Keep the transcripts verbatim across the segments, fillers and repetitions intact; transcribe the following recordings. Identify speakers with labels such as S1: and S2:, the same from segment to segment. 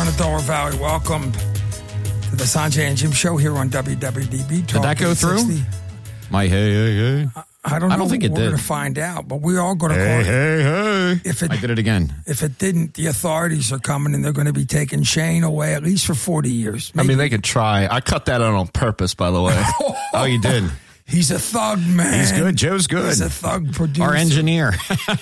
S1: Shenandoah Valley. Welcome to the Sanjay and Jim Show here on W W D B.
S2: Did that go through? My hey, hey, hey.
S1: I don't know.
S2: I don't think it
S1: we're
S2: did.
S1: We're going to find out, but we are going to
S2: hey,
S1: call
S2: hey,
S1: it.
S2: Hey,
S1: if it.
S2: I did it again.
S1: If it didn't, the authorities are coming and they're going to be taking Shane away at least for forty years.
S3: Maybe. I mean, they could try. I cut that out on purpose, by the way.
S2: Oh, you did?
S1: He's a thug, man.
S2: He's good. Joe's good.
S1: He's a thug producer.
S2: Our engineer.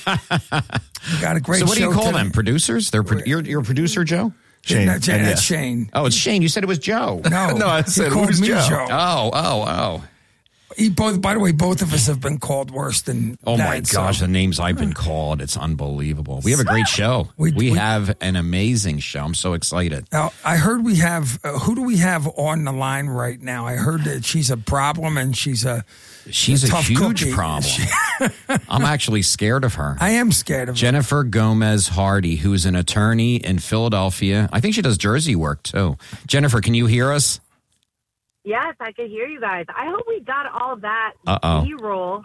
S1: You got a great show.
S2: So what do you call
S1: today.
S2: them? Producers? They're pro- you're, you're a producer, Joe?
S1: Shane. No, Jane,
S3: yeah.
S1: That's Shane.
S2: Oh, it's Shane. You said it was Joe.
S1: No,
S3: no, I
S1: he
S3: said
S1: called
S3: who's
S1: me
S3: Joe?
S1: Joe.
S2: Oh, oh, oh.
S1: He both. By the way, both of us have been called worse than.
S2: Oh
S1: that,
S2: my gosh,
S1: so.
S2: the names I've been called. It's unbelievable. We have a great show.
S1: We-
S2: We,
S1: we-
S2: have an amazing show. I'm so excited.
S1: Now, I heard we have. Uh, who do we have on the line right now? I heard that she's a problem and she's a.
S2: She's a,
S1: tough
S2: huge
S1: cookie.
S2: problem. I'm actually scared of her.
S1: I am scared of her.
S2: Jennifer Gomez Hardy, who's an attorney in Philadelphia. I think she does Jersey work, too. Jennifer, can you hear us?
S4: Yes, I could hear you guys. I hope we got all of that
S2: Uh-oh.
S4: B-roll.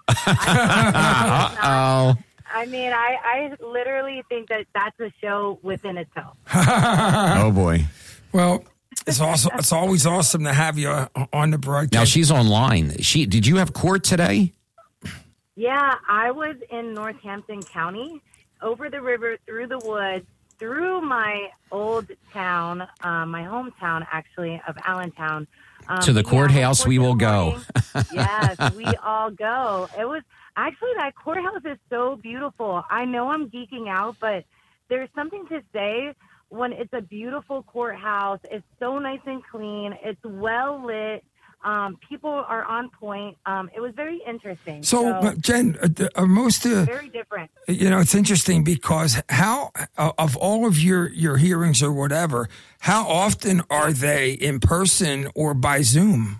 S2: Uh-oh.
S4: I mean, I, I literally think that that's a show within itself.
S2: Oh, boy.
S1: Well, it's also it's always awesome to have you uh, on the broadcast.
S2: Now, she's online. She Did you have court today?
S4: Yeah, I was in Northampton County, over the river, through the woods, through my old town, um, my hometown, actually, of Allentown. Um,
S2: To the
S4: yeah,
S2: courthouse we will go.
S4: Yes, we all go. It was actually, that courthouse is so beautiful. I know I'm geeking out, but there's something to say when it's a beautiful courthouse. It's so nice and clean. It's well lit. Um, people are on point. Um, it was very interesting.
S1: So,
S4: So,
S1: uh, Jen, uh, the- uh, most uh,
S4: very different.
S1: you know, it's interesting because how uh, of all of your your hearings or whatever, how often are they in person or by Zoom?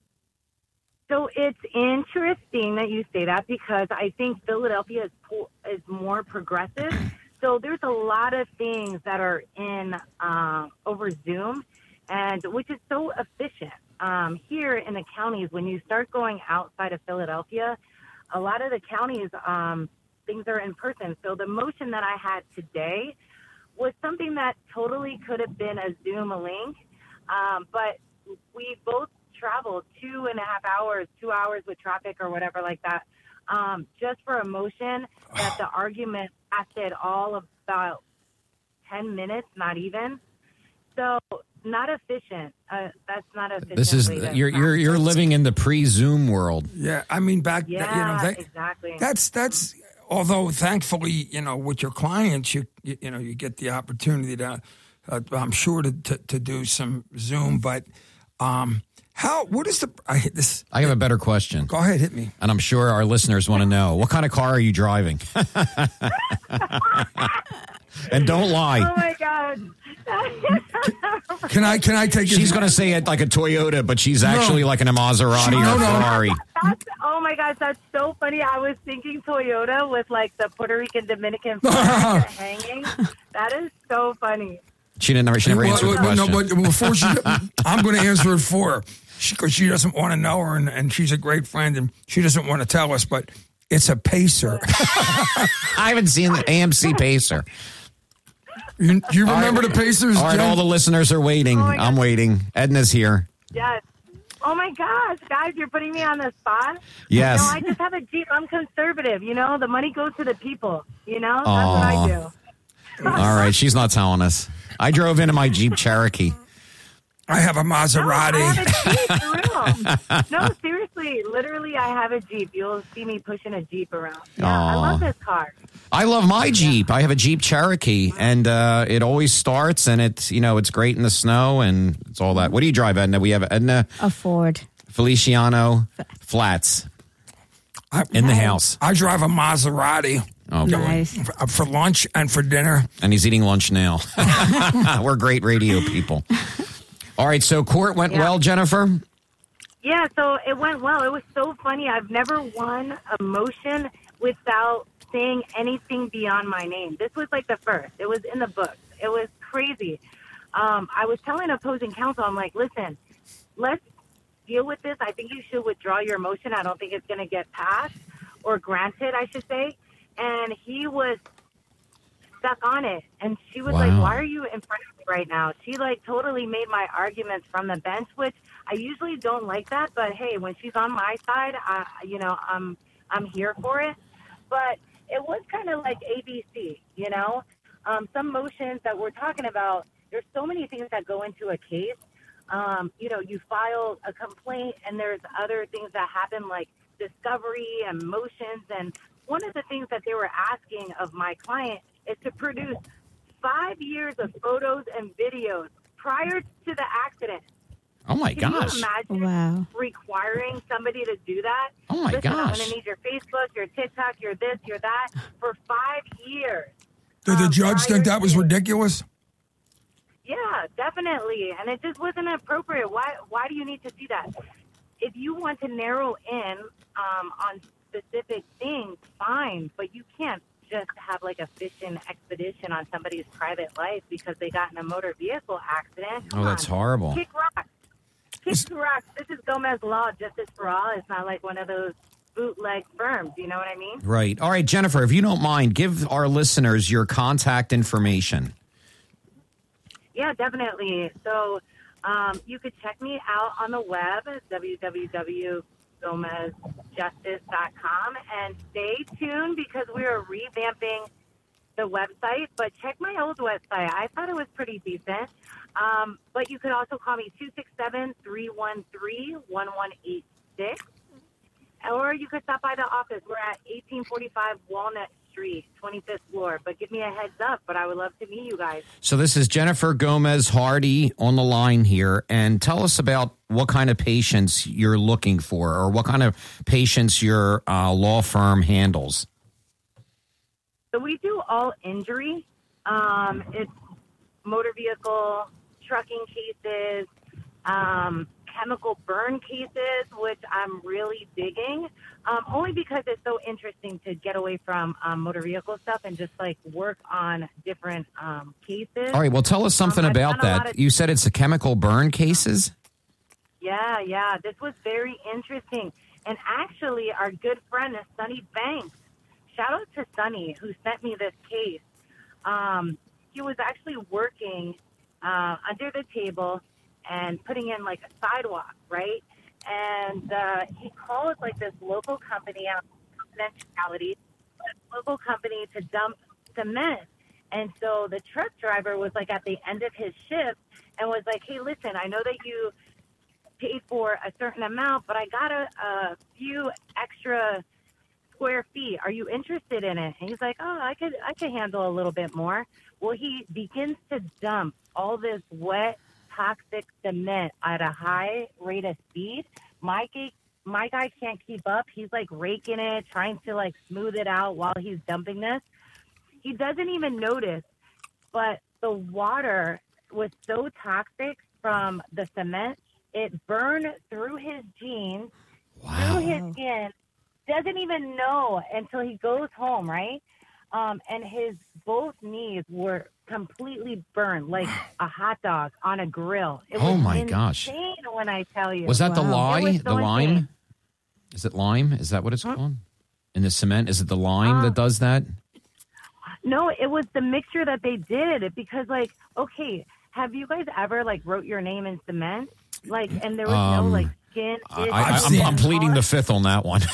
S4: So it's interesting that you say that because I think Philadelphia is, po- is more progressive. So there's a lot of things that are in uh, over Zoom, and which is so efficient. Um, here in the counties, when you start going outside of Philadelphia, a lot of the counties, um, things are in person. So the motion that I had today was something that totally could have been a Zoom link, um, but we both traveled two and a half hours, two hours with traffic or whatever like that, um, just for a motion that the argument lasted all of about ten minutes, not even. So not efficient. Uh, that's not efficient.
S2: This is
S4: way to
S2: you're you're you're
S4: practice.
S2: living in the pre-Zoom world.
S1: Yeah, I mean back.
S4: Yeah,
S1: you know, they,
S4: exactly.
S1: That's that's. Although thankfully, you know, with your clients, you you, you know, you get the opportunity to, uh, I'm sure to, to to do some Zoom. But um, how? What is the? I hit this.
S2: I have a better question,
S1: Go ahead, hit me.
S2: and I'm sure our listeners want to know what kind of car are you driving. And don't lie.
S4: Oh my God.
S1: Can I can I take?
S2: She's going to say it like a Toyota, but she's actually like in a Maserati
S1: No,
S2: or a
S1: no.
S2: Ferrari.
S4: That's, oh my gosh, that's so funny. I was thinking Toyota with like the Puerto Rican Dominican flag hanging. That is so funny.
S2: She didn't. She never
S1: Well,
S2: answered the
S1: well,
S2: question.
S1: no, but before she, I'm going to answer it for her because she, she doesn't want to know her, and, and she's a great friend, and she doesn't want to tell us. But it's a Pacer.
S2: I haven't seen the A M C Pacer.
S1: You, you remember
S2: All right.
S1: the Pacers?
S2: All right,
S1: Jen?
S2: all the listeners are waiting.
S4: Oh my
S2: I'm
S4: God.
S2: waiting. Edna's here.
S4: Yes. Oh my gosh, guys, you're putting me on the spot.
S2: Yes.
S4: No, I just have a Jeep. I'm conservative. You know, the money goes to the people. You know, that's
S2: Aw.
S4: what I do.
S2: All right, she's not telling us. I drove into my Jeep Cherokee.
S1: I have a
S4: No, I
S1: Maserati.
S4: have a Jeep, for real. No, seriously, literally, I have a Jeep. You'll see me pushing a Jeep around. Yeah, I
S2: Aw.
S4: love this car.
S2: I love my Jeep. I have a Jeep Cherokee, and uh, it always starts, and it's you know it's great in the snow, and it's all that. What do you drive, Edna? We have Edna
S5: A Ford.
S2: Feliciano Flats
S1: I,
S2: in the house.
S1: I drive a Maserati
S2: Oh, boy.
S5: Nice.
S1: for, for lunch and for dinner.
S2: And he's eating lunch now. We're great radio people. All right, so court went
S4: Yeah.
S2: well, Jennifer?
S4: Yeah, so it went well. It was so funny. I've never won a motion without saying anything beyond my name. This was like the first. It was in the books. It was crazy. Um, I was telling opposing counsel, I'm like, listen, let's deal with this. I think you should withdraw your motion. I don't think it's going to get passed or granted, I should say. And he was stuck on it. And she was
S2: Wow.
S4: like, why are you in front of me right now? She like totally made my arguments from the bench, which I usually don't like that. But hey, when she's on my side, I, you know, I'm, I'm here for it. But it was kind of like A B C, you know, um, some motions that we're talking about. There's so many things that go into a case. Um, you know, you file a complaint and there's other things that happen like discovery and motions. And one of the things that they were asking of my client is to produce five years of photos and videos prior to the accident.
S2: Oh, my
S4: Can
S2: gosh.
S4: you imagine
S5: Wow.
S4: requiring somebody to do that?
S2: Oh, my
S4: Listen, I'm
S2: gosh.
S4: going to need your Facebook, your TikTok, your this, your that for five years.
S1: Did the
S4: Um,
S1: judge
S4: prior
S1: think that was
S4: to-
S1: ridiculous?
S4: Yeah, definitely. And it just wasn't appropriate. Why Why do you need to see that? If you want to narrow in um, on specific things, fine, but you can't just have like a fishing expedition on somebody's private life because they got in a motor vehicle accident. Come
S2: Oh, that's
S4: on.
S2: horrible.
S4: Kick rocks. Kick rocks. This is Gomez Law, Justice for All. It's not like one of those bootleg firms. You know what I mean?
S2: Right. All right, Jennifer, if you don't mind, give our listeners your contact information.
S4: Yeah, definitely. So um, you could check me out on the web, w w w dot gomez justice dot com, and stay tuned because we are revamping the website. But check my old website. I thought it was pretty decent. Um, but you could also call me two six seven, three one three, one one eight six. Or you could stop by the office. We're at eighteen forty-five Walnut Street, twenty-fifth floor. But give me a heads up. But I would love to meet you guys.
S2: So this is Jennifer Gomez Hardy on the line here. And tell us about what kind of patients you're looking for or what kind of patients your uh, law firm handles.
S4: So we do all injury. Um, it's motor vehicle, trucking cases, um, chemical burn cases, which I'm really digging, um, only because it's so interesting to get away from um, motor vehicle stuff and just like work on different um, cases.
S2: All right. Well, tell us something
S4: Um, I've
S2: about
S4: done a lot
S2: that.
S4: of-
S2: You said it's a chemical burn cases?
S4: Yeah, yeah. This was very interesting. And actually, our good friend is Sonny Banks. Shout out to Sonny, who sent me this case. Um, he was actually working uh, under the table and putting in like a sidewalk, right? And uh, he called like this local company out, confidentiality, local company to dump cement. And so the truck driver was like at the end of his shift and was like, hey, listen, I know that you paid for a certain amount, but I got a, a few extra square feet. Are you interested in it? And he's like, oh, I could, I could handle a little bit more. Well, he begins to dump all this wet, toxic cement at a high rate of speed. My guy, my guy can't keep up. He's like raking it, trying to like smooth it out while he's dumping this. He doesn't even notice, but the water was so toxic from the cement, it burned through his jeans, through his skin. Doesn't even know until he goes home, right? Um, and his both knees were completely burned, like a hot dog on a grill. It
S2: Oh,
S4: was
S2: my gosh.
S4: insane when I tell you.
S2: Was that the
S5: Wow.
S2: lye?
S4: It was
S2: The
S4: so
S2: lime?
S4: insane.
S2: Is it lime? Is that what it's called? In the cement? Is it the lime
S4: Uh,
S2: that does that?
S4: No, it was the mixture that they did because, like, okay, have you guys ever like wrote your name in cement? Like, and there was
S2: Um,
S4: no like skin.
S2: I,
S4: itch,
S2: I, I'm,
S1: seen
S2: I'm
S1: it.
S2: pleading the fifth on that one.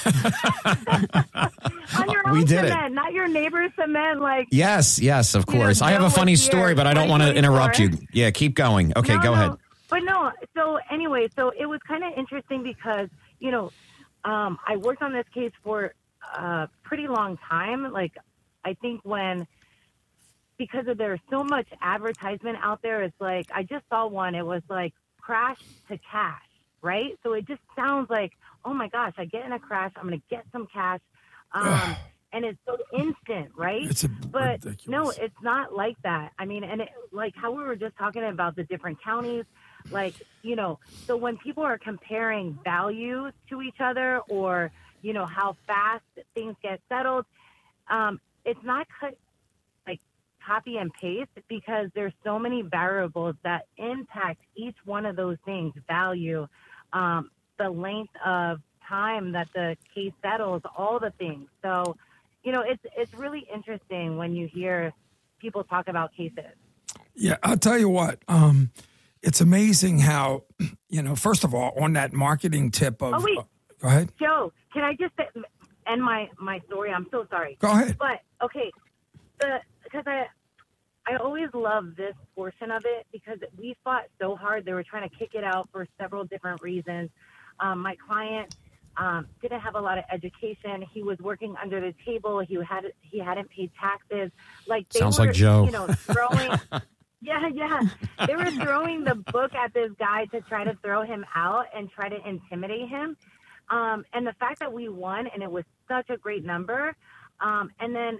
S4: on your own
S2: we did it.
S4: cement, not your neighbor's cement. Like,
S2: Yes, yes, of
S4: You know,
S2: course. I have
S4: Joe
S2: a funny
S4: was
S2: story,
S4: here,
S2: but I don't want to
S4: twenty
S2: interrupt you.
S4: twenty-four.
S2: Yeah, keep going. Okay,
S4: No,
S2: go
S4: no.
S2: ahead.
S4: But no, so anyway, so it was kind of interesting because, you know, um, I worked on this case for a pretty long time. Like, I think when, because of there's so much advertisement out there, it's like, I just saw one, it was like crash to cash, right? So it just sounds like, oh my gosh, I get in a crash, I'm going to get some cash. Um, and it's so instant, right?
S1: It's a
S4: But
S1: ridiculous.
S4: no, it's not like that. I mean, and it, like how we were just talking about the different counties, like, you know, so when people are comparing values to each other or, you know, how fast things get settled, um, it's not cut, like copy and paste because there's so many variables that impact each one of those things, value, um, the length of time that the case settles, all the things. So, you know, it's it's really interesting when you hear people talk about cases.
S1: Yeah, I'll tell you what. Um, it's amazing how, you know, first of all, on that marketing tip of.
S4: Oh, wait.
S1: Uh, go ahead.
S4: Joe, can I just end my, my story? I'm so sorry.
S1: Go ahead.
S4: But, okay, the because I, I always love this portion of it because we fought so hard. They were trying to kick it out for several different reasons. Um, my client um, didn't have a lot of education. He was working under the table. He had he hadn't paid taxes. Like they
S2: Sounds
S4: were,
S2: like Joe.
S4: You know, throwing. Yeah, yeah. They were throwing the book at this guy to try to throw him out and try to intimidate him. Um, and the fact that we won, and it was such a great number. Um, and then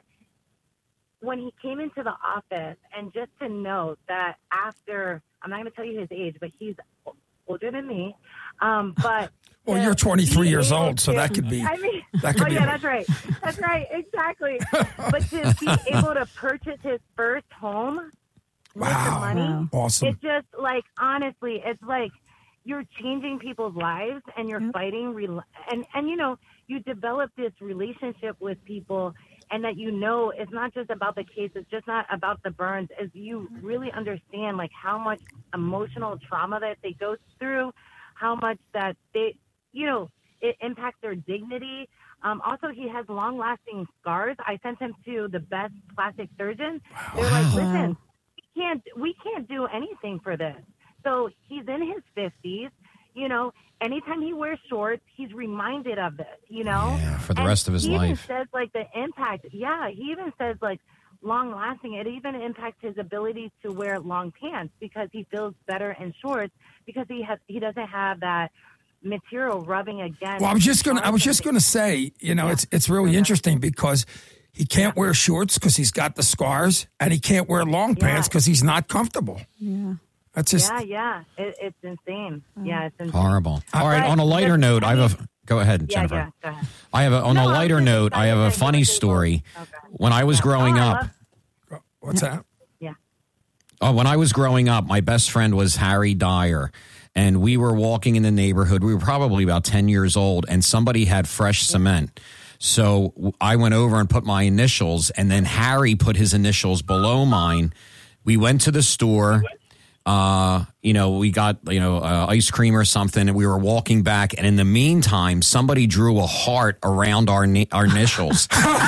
S4: when he came into the office, and just to note that after, I'm not going to tell you his age, but he's older than me. Um, but
S1: Well,
S4: to
S1: you're twenty-three
S4: be
S1: years
S4: able
S1: old, so
S4: to-
S1: that could be.
S4: I mean,
S1: that could
S4: oh
S1: be
S4: yeah,
S1: a-
S4: that's right. That's right, exactly. But to be able to purchase his first home with the
S1: Wow.
S4: money,
S5: Wow.
S1: Awesome.
S4: it's just like, honestly, it's like you're changing people's lives and you're
S5: Yep.
S4: fighting, rel- and and you know, you develop this relationship with people, and that you know it's not just about the case, it's just not about the burns, as you really understand like how much emotional trauma that they go through, how much that they, you know, it impacts their dignity. Um, also, he has long-lasting scars. I sent him to the best plastic surgeon. They're like, listen, we can't, we can't do anything for this. So he's in his fifties. You know, anytime he wears shorts, he's reminded of this. You know,
S2: Yeah, for the
S4: And
S2: rest of his
S4: he
S2: life.
S4: Even says like the impact. Yeah, he even says like long-lasting. It even impacts his ability to wear long pants because he feels better in shorts because he has he doesn't have that material rubbing against.
S1: Well, I was just
S4: his
S1: gonna. I was just
S4: armpit.
S1: gonna say, you know,
S4: Yeah.
S1: it's it's really interesting because he can't wear shorts because he's got the scars, and he can't wear long
S4: Yeah.
S1: pants because he's not comfortable.
S5: Yeah.
S1: That's just.
S4: Yeah, yeah, it, it's insane. Yeah, it's insane.
S2: Horrible. All right.
S4: But
S2: On a lighter
S4: just-
S2: note, I
S4: I
S2: have a. Go ahead,
S4: Yeah,
S2: Jennifer.
S4: yeah, go ahead.
S2: I have a. On
S4: No,
S2: a
S4: I was
S2: lighter
S4: just
S2: note, I have a
S4: excited that
S2: funny
S4: you were able-
S2: story.
S4: Okay.
S2: When I was
S4: Yeah.
S2: growing
S4: Oh, I
S2: up.
S4: love-
S1: What's that?
S4: Yeah.
S2: Uh, when I was growing up, my best friend was Harry Dyer, and we were walking in the neighborhood. We were probably about ten years old, and somebody had fresh cement. So w- I went over and put my initials, and then Harry put his initials below mine. We went to the store. Uh, you know, we got, you know, uh, ice cream or something, and we were walking back. And in the meantime, somebody drew a heart around our ni- our initials,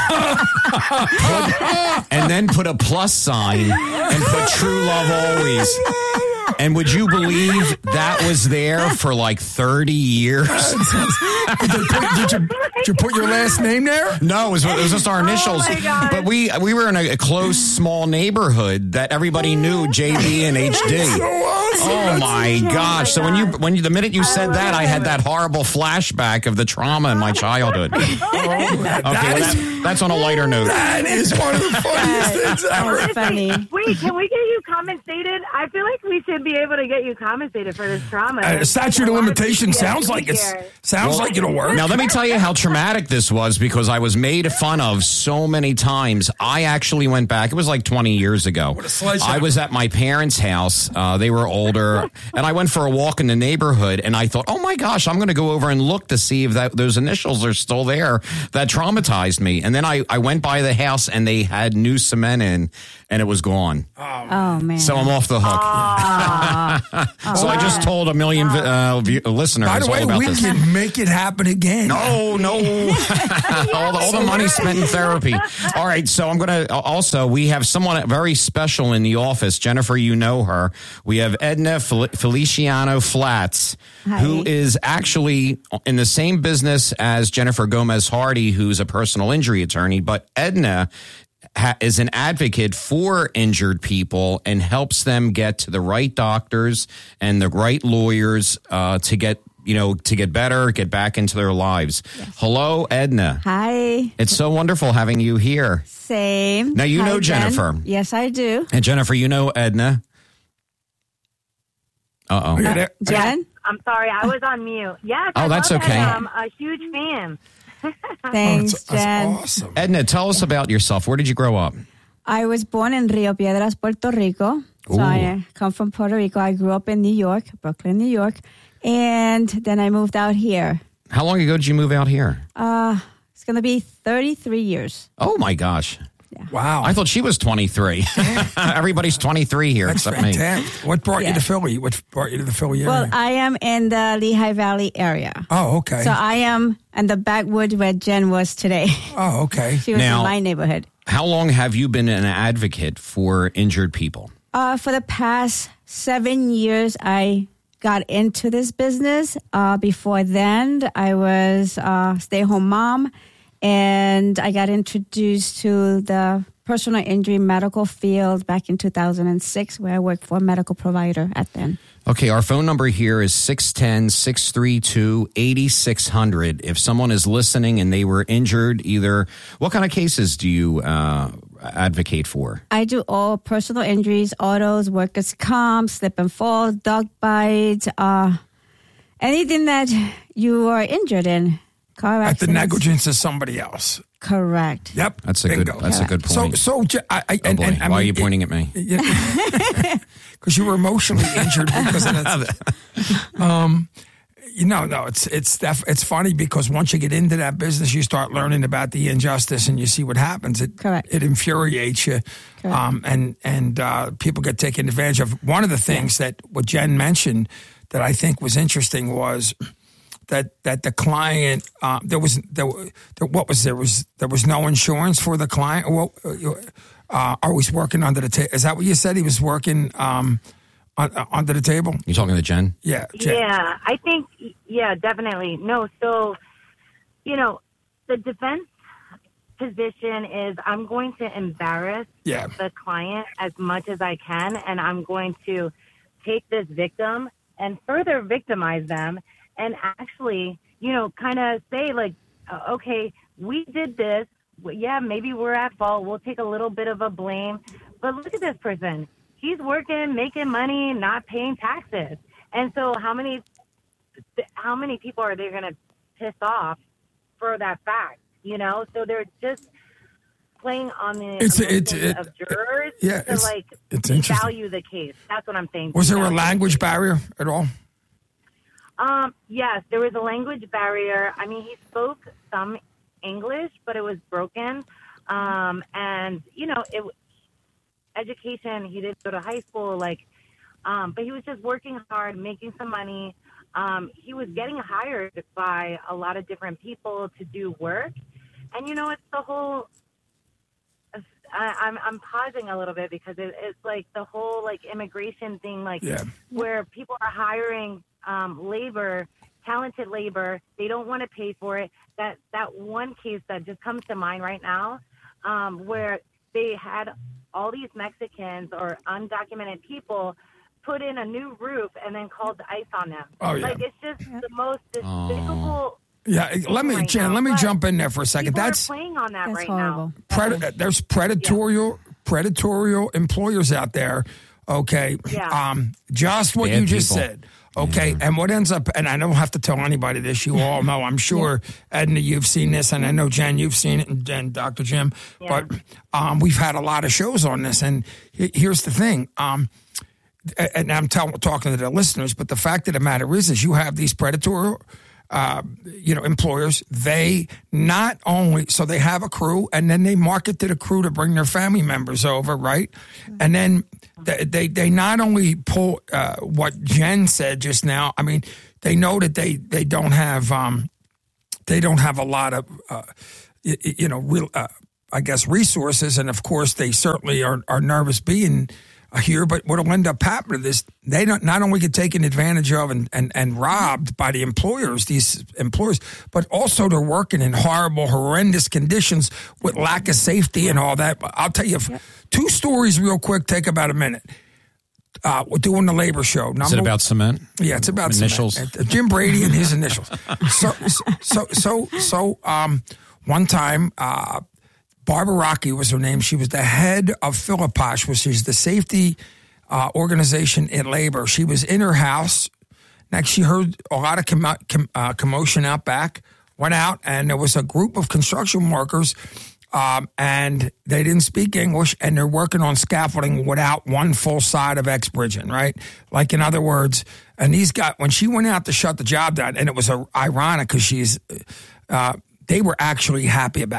S2: Put- and then put a plus sign and put "True Love Always." And would you believe that was there for like thirty years?
S1: did, you put, did, you, did you put your last name there?
S2: No, it was, it was just our initials.
S4: my God.
S2: But we we were in a, a close, small neighborhood that everybody knew J B and H D.
S1: So awesome.
S2: Oh my gosh! So when you
S4: God.
S2: when you the minute you said
S4: love
S2: that, I had
S4: it.
S2: that horrible flashback of the trauma in my childhood. Okay, well,
S1: that
S2: that,
S1: is-
S2: that's on a lighter note.
S1: That is one of the funniest things ever.
S5: That's funny.
S4: Wait, can we get you compensated? I feel like we should be able to get you compensated for this trauma.
S1: Uh, statute of
S4: A lot
S1: limitation
S4: P T S D
S1: sounds like it's
S4: here.
S1: sounds like it'll work.
S2: Now let me tell you how traumatic this was because I was made fun of so many times. I actually went back. It was like twenty years ago.
S1: a sledgehammer.
S2: I was at my parents' house. Uh, they were older, and I went for a walk in the neighborhood. And I thought, oh my gosh, I'm going to go over and look to see if that those initials are still there. That traumatized me. And then I I went by the house, and they had new cement in, and it was gone.
S5: Oh man.
S2: So I'm off the hook. So I just told a million uh, view- listeners
S1: By the way,
S2: all about
S1: we
S2: this.
S1: can make it happen again.
S2: No, no. all the, all the money spent in therapy. All right, so I'm going to also, we have someone very special in the office. Jennifer, you know her. We have Edna Fel- Feliciano Flats,
S5: Hi.
S2: who is actually in the same business as Jennifer Gomez Hardy, who's a personal injury attorney. But Edna ha- is an advocate for injured people and helps them get to the right doctors and the right lawyers uh, to get, you know, to get better, get back into their lives. Hello, Edna.
S5: Hi.
S2: It's so wonderful having you here.
S5: Same.
S2: Now, you
S5: Hi,
S2: know
S5: Jen.
S2: Jennifer.
S5: Yes, I do.
S2: And Jennifer, you know Edna. Uh-oh.
S1: Look at it.
S5: Jen,
S4: I'm sorry, I was on mute. Yes.
S2: Oh,
S4: I
S2: that's
S4: love
S2: okay.
S4: It. I'm a huge fan.
S5: thanks,
S1: That's, that's
S5: Jen.
S1: awesome.
S2: Edna, tell us about yourself. Where did you grow up?
S5: I was born in Rio Piedras, Puerto Rico. So
S2: Ooh.
S5: I come from Puerto Rico. I grew up in New York, Brooklyn, New York. And then I moved out here.
S2: How long ago did you move out here?
S5: Uh, it's going to be thirty-three years.
S2: Oh, my gosh.
S1: Wow.
S2: I thought she was twenty-three. Everybody's twenty-three here
S1: That's
S2: except me.
S1: fantastic. What brought you
S5: Yeah.
S1: to Philly? What brought you to the Philly area?
S5: Well, I am in the Lehigh Valley area.
S1: oh, okay.
S5: So I am in the backwoods where Jen was today.
S1: oh, okay.
S5: She was
S2: Now-
S5: in my neighborhood.
S2: How long have you been an advocate for injured people?
S5: Uh, for the past seven years, I got into this business. Uh, before then, I was a stay-at-home mom, and I got introduced to the personal injury medical field back in two thousand six, where I worked for a medical provider at then.
S2: Okay, our phone number here is six one zero, six three two, eight six zero zero. If someone is listening and they were injured, either, what kind of cases do you uh, advocate for?
S5: I do all personal injuries, autos, workers' comp, slip and fall, dog bites, uh, anything that you are injured in. Car
S1: At the
S5: accidents.
S1: negligence of somebody else.
S5: Correct.
S1: Yep.
S2: That's a
S1: Bingo.
S2: good. That's a good
S1: So,
S2: point.
S1: so, Je- I, I,
S2: oh
S1: and,
S2: boy,
S1: and, I
S2: why are
S1: mean,
S2: you pointing at me?
S1: Because you were emotionally injured because of that. Um, you know, no, it's it's def- it's funny because once you get into that business, you start learning about the injustice and you see what happens. It
S5: Correct.
S1: it infuriates you,
S5: Correct.
S1: um, and and uh, people get taken advantage of. One of the things that what Jen mentioned that I think was interesting was that that the client uh, there was there, there what was there was there was no insurance for the client. Well, uh, are we working under the table? Is that what you said? He was working um, on, uh, under the table.
S2: You talking to Jen?
S1: Yeah, Jen.
S4: Yeah, I think, yeah, definitely. No, so, you know, the defense position is I'm going to embarrass
S1: Yeah.
S4: the client as much as I can, and I'm going to take this victim and further victimize them and actually, you know, kind of say, like, uh, okay, we did this. Well, yeah, maybe we're at fault. We'll take a little bit of a blame. But look at this person. He's working, making money, not paying taxes. And so how many how many people are they going to piss off for that fact? You know, so they're just playing on the
S1: It's-
S4: emotions
S1: it's- it-
S4: of jurors
S1: yeah,
S4: to,
S1: it's-
S4: like,
S1: it's interesting.
S4: value the case. That's what I'm saying.
S1: Was there a
S4: Devalue the
S1: language
S4: case.
S1: barrier at all?
S4: Um, yes, there was a language barrier. I mean, he spoke some English, but it was broken. Um, and, you know, it education, he didn't go to high school, like, um, but he was just working hard, making some money. Um, he was getting hired by a lot of different people to do work. And, you know, it's the whole, I, I'm, I'm pausing a little bit because it, it's like the whole, like, immigration thing, like,
S1: Yeah.
S4: where people are hiring um, labor, talented labor. They don't want to pay for it. That that one case that just comes to mind right now, um, where they had all these Mexicans or undocumented people put in a new roof and then called the ICE on them.
S1: Oh, yeah.
S4: Like, it's just the most despicable.
S1: Yeah, let me,
S4: right
S1: Jen,
S4: now,
S1: let me
S4: but
S1: jump in there for a second.
S4: People
S1: That's
S4: are playing on that
S5: That's
S4: right
S5: horrible.
S4: now.
S1: Pred- there's predatorial predatorial employers out there. Okay,
S4: Yeah.
S1: um, just what
S2: Bad
S1: you just
S2: people.
S1: said. Okay, and what ends up, and I don't have to tell anybody this. You all know, I'm sure, Edna, you've seen this, and I know Jen, you've seen it, and, and Doctor Jim.
S4: Yeah.
S1: But um, we've had a lot of shows on this, and he- here's the thing. Um, and I'm tell, talking to the listeners, but the fact of the matter is, is you have these predatory, uh, you know, employers. They not only so they have a crew, and then they market to the crew to bring their family members over, right? And then they they, they not only pull uh, what Jen said just now. I mean, they know that they they don't have um, they don't have a lot of uh, you, you know real uh, I guess resources, and of course they certainly are are nervous being here, but what'll end up happening is they don't not only get taken advantage of and, and, and robbed by the employers, these employers, but also they're working in horrible, horrendous conditions with lack of safety and all that. I'll tell you two stories real quick, take about a minute. Uh, we're doing the labor show. Number,
S2: Is it about cement?
S1: Yeah, it's about
S2: Initials?
S1: cement. Uh, Jim Brady and his initials. So, so, so, so, um, one time, uh, Barbara Rocky was her name. She was the head of Philipposh, which is the safety uh, organization in labor. She was in her house. Next, she heard a lot of commo- com- uh, commotion out back, went out, and there was a group of construction workers, um, and they didn't speak English, and they're working on scaffolding without one full side of X-bridging, right? Like, in other words, and these guys, when she went out to shut the job down, and it was uh, ironic because she's... Uh, they were actually happy about it.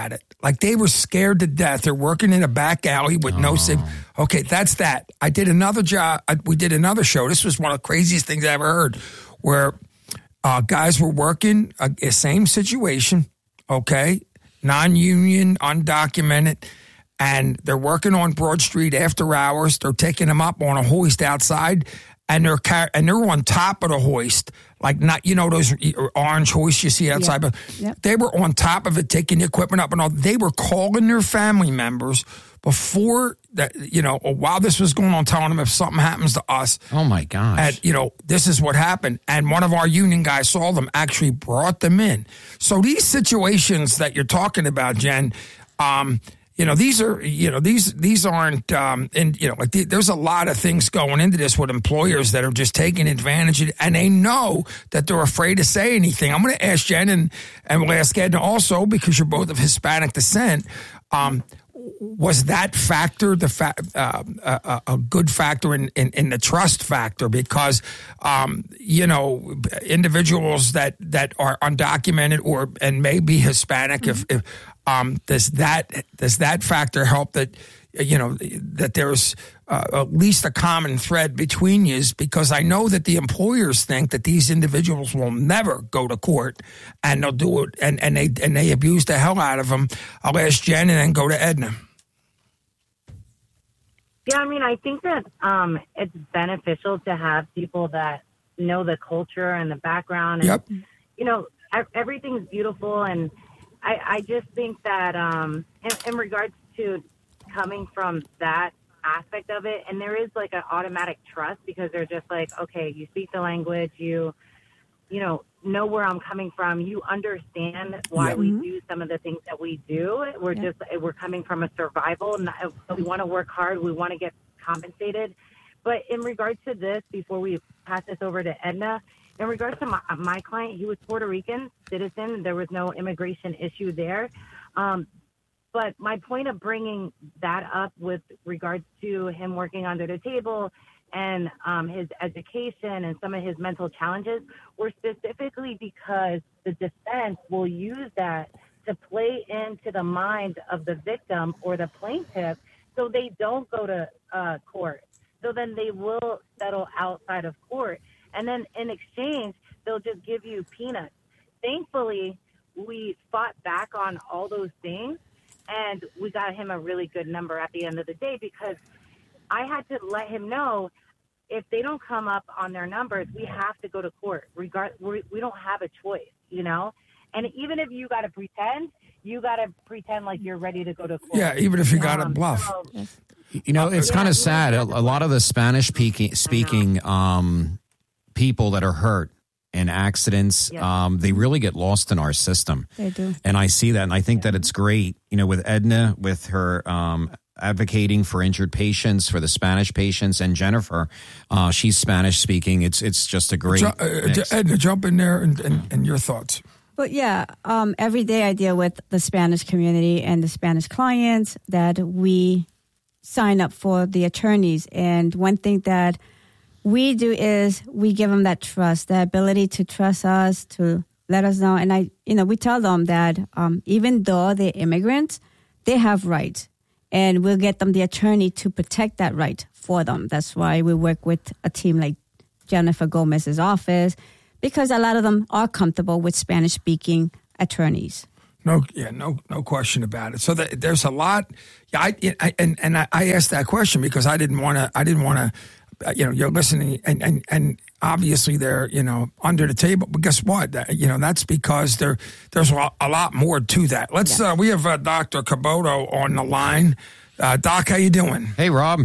S1: Like they were scared to death. They're working in a back alley with no safe. Okay, that's that. I did another job. I, we did another show. This was one of the craziest things I ever heard, where uh, guys were working a, a same situation. Okay, non-union, undocumented, and they're working on Broad Street after hours. They're taking them up on a hoist outside, and they're car- and they're on top of the hoist. Like not, you know, those orange hoists you see outside,
S5: Yep.
S1: but
S5: Yep.
S1: they were on top of it, taking the equipment up and all. They were calling their family members before that, you know, while this was going on, telling them if something happens to us,
S2: Oh my gosh.
S1: and you know, this is what happened. And one of our union guys saw them, actually brought them in. So these situations that you're talking about, Jen, um, you know, these are, you know, these these aren't, um, and you know, like the, there's a lot of things going into this with employers that are just taking advantage of it, and they know that they're afraid to say anything. I'm going to ask Jen and and we'll ask Edna also, because you're both of Hispanic descent. Um, was that factor the fa- uh, a, a good factor in, in, in the trust factor? Because um, you know, individuals that, that are undocumented or and may be Hispanic, mm-hmm. if, if um, does that does that factor help that you know that there's uh, at least a common thread between you? Because I know that the employers think that these individuals will never go to court, and they'll do it, and, and they and they abuse the hell out of them. I'll ask Jen and then go to Edna.
S4: Yeah, I mean, I think that um, it's beneficial to have people that know the culture and the background. And,
S1: Yep.
S4: you know, everything's beautiful. And I, I just think that um, in, in regards to coming from that aspect of it, and there is like an automatic trust because they're just like, okay, you speak the language, you, you know, know where I'm coming from. You understand why
S1: Yep.
S4: we do some of the things that we do. We're
S5: Yep.
S4: just, we're coming from a survival. And we want to work hard. We want to get compensated. But in regards to this, before we pass this over to Edna, in regards to my, my client, he was Puerto Rican citizen. There was no immigration issue there. Um, but my point of bringing that up with regards to him working under the table and um, his education and some of his mental challenges were specifically because the defense will use that to play into the mind of the victim or the plaintiff so they don't go to uh, court. So then they will settle outside of court. And then in exchange, they'll just give you peanuts. Thankfully, we fought back on all those things, and we got him a really good number at the end of the day because I had to let him know if they don't come up on their numbers, we have to go to court. Regard, we, we don't have a choice, you know? And even if you got to pretend, you got to pretend like you're ready to go to court.
S1: Yeah, even if you got to
S4: Um,
S1: bluff.
S4: so-
S2: You know, it's
S4: Yeah,
S2: kind
S4: yeah,
S2: of sad. A,
S4: yeah.
S2: a lot of the Spanish speaking, speaking um, people that are hurt in accidents,
S4: Yeah.
S2: um, they really get lost in our system.
S5: They do.
S2: And I see that, and I think that it's great. You know, with Edna, with her um, advocating for injured patients, for the Spanish patients, and Jennifer, uh, she's Spanish speaking. It's it's just a great.
S1: Ju- uh,
S2: mix.
S1: Edna, jump in there and, and, and your thoughts.
S5: But yeah, um, every day I deal with the Spanish community and the Spanish clients that we sign up for the attorneys. And one thing that we do is we give them that trust, the ability to trust us, to let us know. And I, you know, we tell them that um, even though they're immigrants, they have rights. And we'll get them the attorney to protect that right for them. That's why we work with a team like Jennifer Gomez's office, because a lot of them are comfortable with Spanish-speaking attorneys.
S1: No, yeah, no, no question about it. So the, there's a lot. Yeah, I, I and and I, I asked that question because I didn't want to. I didn't want to. You know, you're listening, and and and obviously they're you know under the table. But guess what? That, you know, that's because there there's a lot, a lot more to that. Let's.
S5: Yeah.
S1: Uh, we have uh, Doctor Caboto on the line. Uh, Doc, how you doing?
S2: Hey, Rob.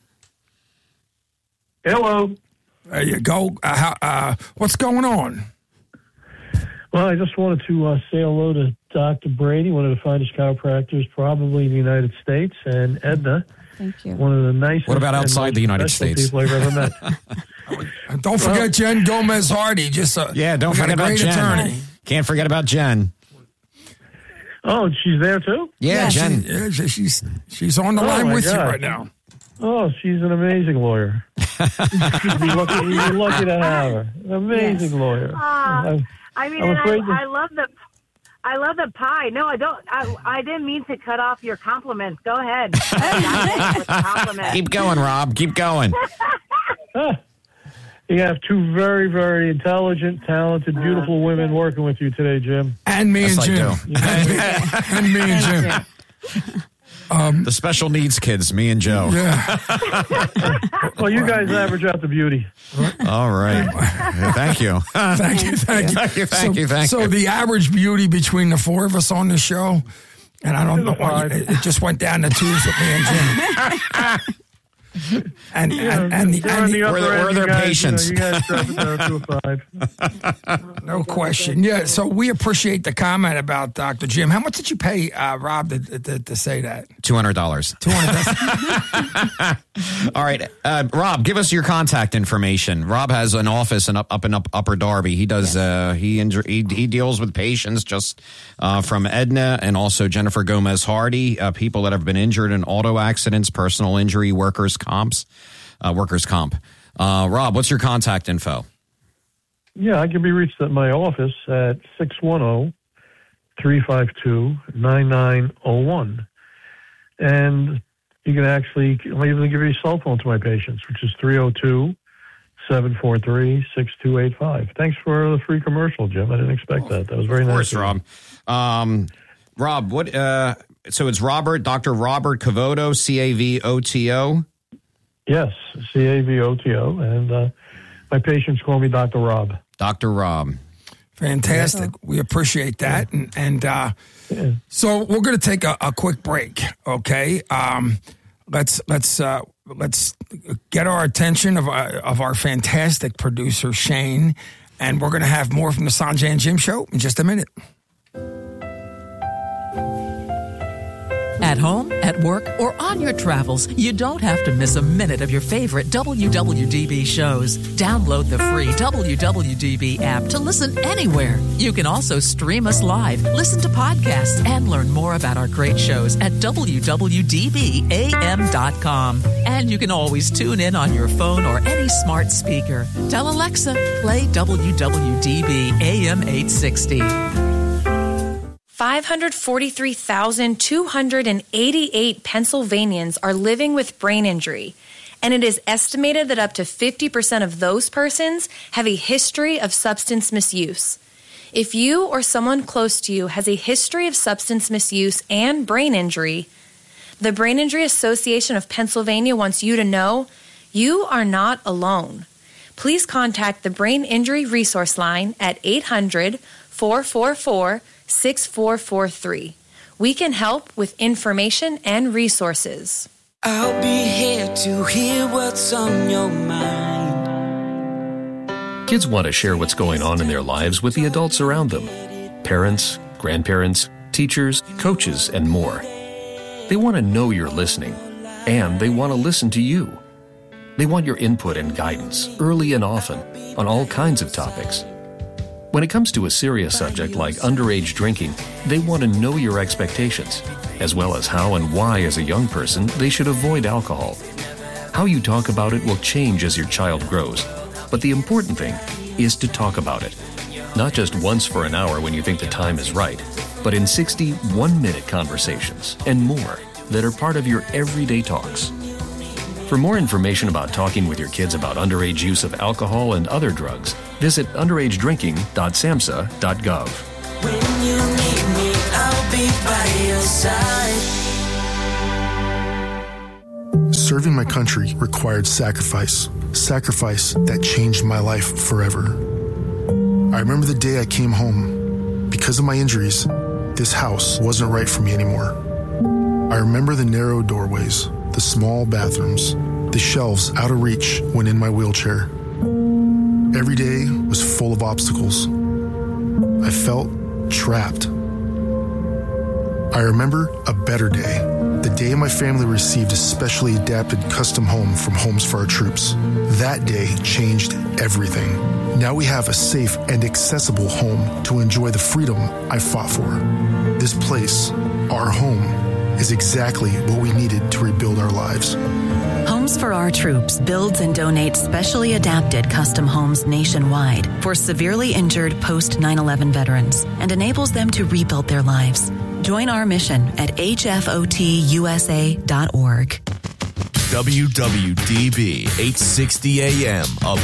S6: Hello.
S1: There you go. Uh, how, uh, what's going on?
S6: Well, I just wanted to uh, say hello to Doctor Brady, one of the finest chiropractors probably in the United States, and Edna,
S5: Thank you.
S6: one of the nicest.
S2: What about
S6: and
S2: outside
S6: most
S2: the United
S6: professional
S2: States?
S6: people I've ever met.
S1: And don't forget
S6: Well-
S1: Jen Gomez Hardy. Just a,
S2: Yeah, don't
S1: we got
S2: forget
S1: a
S2: about
S1: great
S2: Jen.
S1: attorney.
S2: Can't forget about Jen.
S6: Oh, she's there too?
S2: Yeah,
S5: Yeah,
S2: Jen.
S1: She- yeah, she- she's she's on the
S6: Oh,
S1: line
S6: my
S1: with you
S6: God.
S1: right now.
S6: Oh, she's an amazing lawyer. You'd be lucky, you'd be lucky to have her. An amazing
S5: Yes.
S6: lawyer.
S4: Ah,
S6: I'm-
S4: I mean,
S6: I'm
S4: and
S6: afraid
S4: I,
S6: that-
S4: I love the, I love the pie. No, I don't. I, I didn't mean to cut off your compliments. Go ahead. With the compliments.
S2: Keep going, Rob. Keep going.
S6: You have two very, very intelligent, talented, beautiful women working with you today, Jim.
S1: And me
S2: Yes,
S1: and Jim.
S2: I
S1: And me and Jim.
S2: Um, the special needs kids, me and Joe.
S1: Yeah.
S6: Well, you guys average out the beauty.
S2: All right. Thank you.
S1: Thank you. Thank you.
S2: Thank you. Thank
S1: so,
S2: you. Thank
S1: so
S2: you.
S1: the average beauty between the four of us on the show, and I don't know why,
S6: Five.
S1: it, it just went down to twos with me and Jim. And, and, and the,
S6: They're
S1: and
S6: on
S1: the,
S6: the upper
S2: We're the-
S6: end,
S2: we're
S6: you
S2: their
S6: guys,
S2: patients.
S6: You, know, you guys drop it down to a five.
S1: no question. Yeah, so we appreciate the comment about Doctor Jim. How much did you pay uh, Rob to, to, to say that?
S2: two hundred dollars.
S1: two hundred dollars.
S2: All right. Uh, Rob, give us your contact information. Rob has an office in up, up in up, Upper Darby. He does, uh, he, injur- he he deals with patients just uh, from Edna and also Jennifer Gomez Hardy, uh, people that have been injured in auto accidents, personal injury, workers' comps, uh, workers' comp. Uh, Rob, what's your contact info?
S6: Yeah, I can be reached at my office at six one zero, three five two, nine nine zero one. And you can actually, I'll even give you a cell phone to my patients, which is three oh two, seven four three, six two eight five. Thanks for the free commercial, Jim. I didn't expect that. That was very
S2: Of
S6: nice.
S2: course,
S6: of you.
S2: Rob. Um, Rob, what? Uh, so it's Robert, Doctor Robert Cavoto, C A V O T O.
S6: Yes, C A V O T O. And uh, my patients call me Doctor Rob.
S2: Doctor Rob.
S1: Fantastic. We appreciate that. And, and uh,
S6: Yeah.
S1: so we're going to take a, a quick break, okay? Um, let's let's uh, let's get our attention of our, of our fantastic producer, Shane, and we're going to have more from the Sanjay and Jim Show in just a minute.
S7: At home, at work, or on your travels, you don't have to miss a minute of your favorite W W D B shows. Download the free W W D B app to listen anywhere. You can also stream us live, listen to podcasts, and learn more about our great shows at W W D B A M dot com. And you can always tune in on your phone or any smart speaker. Tell Alexa, play W W D B A M eight sixty.
S8: five hundred forty-three thousand two hundred eighty-eight Pennsylvanians are living with brain injury, and it is estimated that up to fifty percent of those persons have a history of substance misuse. If you or someone close to you has a history of substance misuse and brain injury, the Brain Injury Association of Pennsylvania wants you to know you are not alone. Please contact the Brain Injury Resource Line at eight hundred, four four four, six four four three. We can help with information and resources.
S9: I'll be here to hear what's on your mind.
S10: Kids want to share what's going on in their lives with the adults around them. Parents, grandparents, teachers, coaches, and more. They want to know you're listening, and they want to listen to you. They want your input and guidance, early and often, on all kinds of topics. When it comes to a serious subject like underage drinking, they want to know your expectations, as well as how and why as a young person they should avoid alcohol. How you talk about it will change as your child grows, but the important thing is to talk about it. Not just once for an hour when you think the time is right, but in sixty one-minute conversations and more that are part of your everyday talks. For more information about talking with your kids about underage use of alcohol and other drugs, visit underage drinking dot samhsa dot gov.
S9: When you need me, I'll be by your side.
S11: Serving my country required sacrifice. Sacrifice that changed my life forever. I remember the day I came home. Because of my injuries, this house wasn't right for me anymore. I remember the narrow doorways, the small bathrooms, the shelves out of reach when in my wheelchair. Every day was full of obstacles. I felt trapped. I remember a better day, the day my family received a specially adapted custom home from Homes for Our Troops. That day changed everything. Now we have a safe and accessible home to enjoy the freedom I fought for. This place, our home, is exactly what we needed to rebuild our lives.
S7: Homes
S12: Homes for Our Troops builds and donates specially adapted custom homes nationwide for severely injured post nine eleven veterans and enables them to rebuild their lives. Join our mission at H F O T U S A dot org.
S13: W W D B eight sixty A M, a